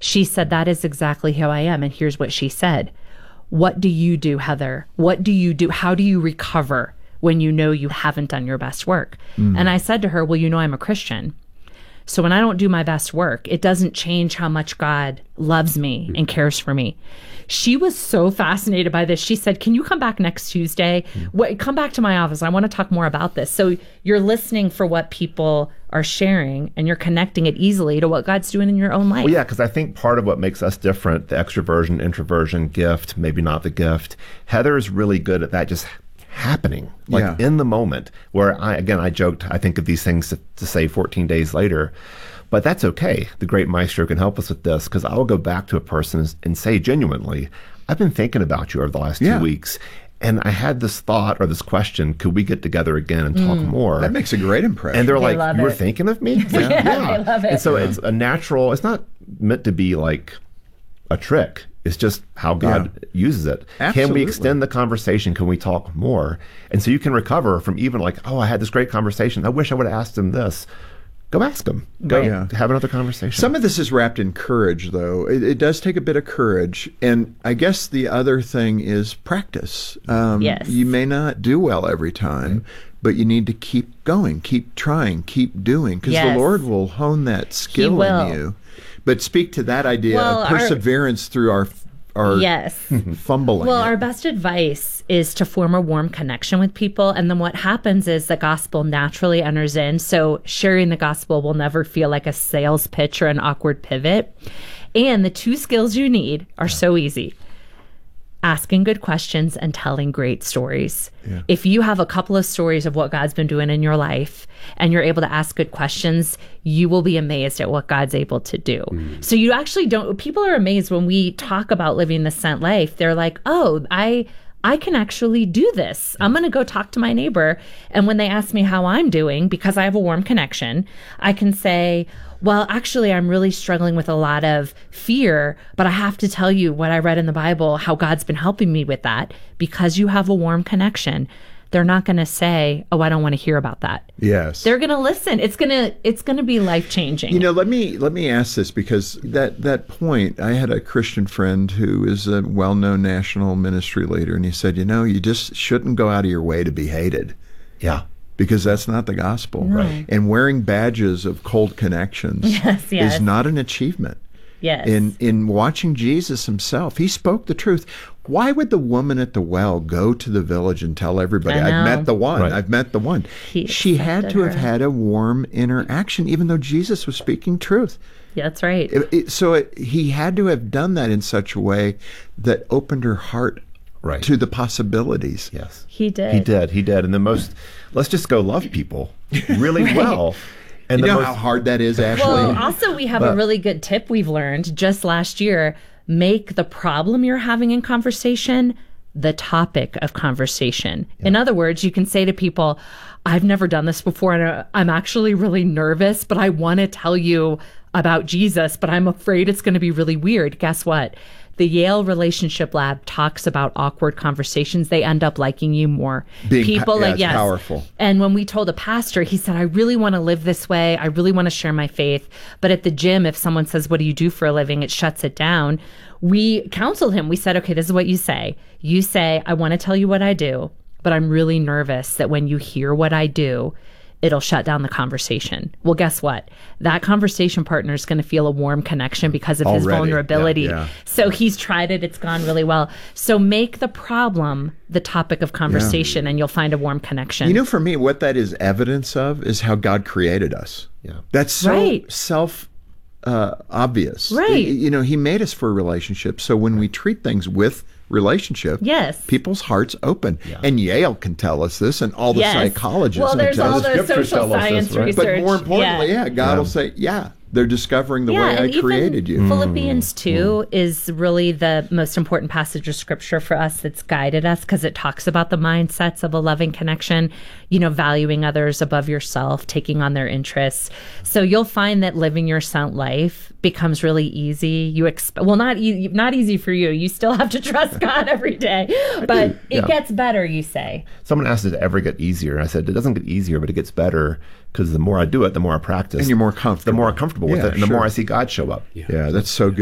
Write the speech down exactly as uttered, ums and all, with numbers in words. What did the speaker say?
She said, that is exactly how I am. And here's what she said. What do you do, Heather? What do you do? How do you recover when you know you haven't done your best work? Mm. And I said to her, well, you know, I'm a Christian. So when I don't do my best work, it doesn't change how much God loves me and cares for me. She was so fascinated by this. She said, can you come back next Tuesday? What, come back to my office. I want to talk more about this. So you're listening for what people are sharing and you're connecting it easily to what God's doing in your own life. Well, yeah, because I think part of what makes us different, the extroversion, introversion, gift, maybe not the gift, Heather is really good at that just happening, like yeah. in the moment, where I, again, I joked, I think of these things to, to say fourteen days later. But that's okay. The great maestro can help us with this, because I will go back to a person and say genuinely, I've been thinking about you over the last yeah. two weeks. And I had this thought or this question, could we get together again and talk mm. more? That makes a great impression. And they're they like, you were it. thinking of me? yeah, yeah. yeah. They love it. And so yeah. it's a natural, it's not meant to be like a trick. It's just how God yeah. uses it. Absolutely. Can we extend the conversation? Can we talk more? And so you can recover from even like, oh, I had this great conversation. I wish I would have asked him this. Go ask him. Go yeah. have another conversation. Some of this is wrapped in courage, though. It, it does take a bit of courage. And I guess the other thing is practice. Um, yes. You may not do well every time, right. but you need to keep going, keep trying, keep doing, because yes. the Lord will hone that skill in you. But speak to that idea well, of perseverance our, through our our yes. fumbling. Well, it. our best advice is to form a warm connection with people. And then what happens is the gospel naturally enters in. So sharing the gospel will never feel like a sales pitch or an awkward pivot. And the two skills you need are so easy. Asking good questions and telling great stories. Yeah. If you have a couple of stories of what God's been doing in your life and you're able to ask good questions, you will be amazed at what God's able to do. Mm. So you actually don't, people are amazed when we talk about living the sent life. They're like, oh, I I can actually do this. I'm going to go talk to my neighbor. And when they ask me how I'm doing, because I have a warm connection, I can say, well, actually, I'm really struggling with a lot of fear, but I have to tell you what I read in the Bible, how God's been helping me with that. Because you have a warm connection, they're not going to say, oh, I don't want to hear about that. Yes. They're going to listen. It's going to it's going to be life-changing. You know, let me let me ask this, because that, that point, I had a Christian friend who is a well-known national ministry leader, and he said, you know, you just shouldn't go out of your way to be hated. Yeah. Because that's not the gospel. No. Right. And wearing badges of cold connections yes, yes. is not an achievement. Yes. In in watching Jesus himself, he spoke the truth. Why would the woman at the well go to the village and tell everybody, I've met the one, right. I've met the one? He she had to her. have had a warm interaction, even though Jesus was speaking truth. Yeah, that's right. It, it, so it, he had to have done that in such a way that opened her heart right. to the possibilities. Yes. He did. He did. He did. And the most, let's just go love people really right. well. And you know most, how hard that is, Ashley? Well, also we have but, a really good tip we've learned just last year. Make the problem you're having in conversation the topic of conversation. Yeah. In other words, you can say to people, I've never done this before, and I'm actually really nervous, but I want to tell you about Jesus, but I'm afraid it's going to be really weird. Guess what? The Yale Relationship Lab talks about awkward conversations. They end up liking you more. Being People pa- yeah, like it's yes. powerful. And when we told a pastor, he said, I really want to live this way. I really want to share my faith. But at the gym, if someone says, what do you do for a living? It shuts it down. We counseled him. We said, okay, this is what you say. You say, I want to tell you what I do, but I'm really nervous that when you hear what I do, it'll shut down the conversation. Well, guess what? That conversation partner is going to feel a warm connection because of his Already. vulnerability. Yeah, yeah. So he's tried it. It's gone really well. So make the problem the topic of conversation, yeah. and you'll find a warm connection. You know, for me, what that is evidence of is how God created us. Yeah, That's so right. self uh, obvious. Right. You know, he made us for relationships. So when we treat things with relationship, yes, people's hearts open. Yeah. And Yale can tell us this, and all the yes. psychologists well, can there's tell all us. the Scriptures social tell us science this, right? research. But more importantly, yeah, yeah, God Yeah. will say, yeah, they're discovering the yeah, way I and even created you. Philippians two is really the most important passage of scripture for us that's guided us, because it talks about the mindsets of a loving connection, you know, valuing others above yourself, taking on their interests. So you'll find that living your sent life becomes really easy. You exp- well, not e- not easy for you. You still have to trust God every day, but it Yeah. gets better, you say. Someone asked, does it ever get easier? And I said, it doesn't get easier, but it gets better, because the more I do it, the more I practice. And you're more comfortable. The more I'm comfortable with Yeah, it, and the sure. more I see God show up. Yeah, that's so good.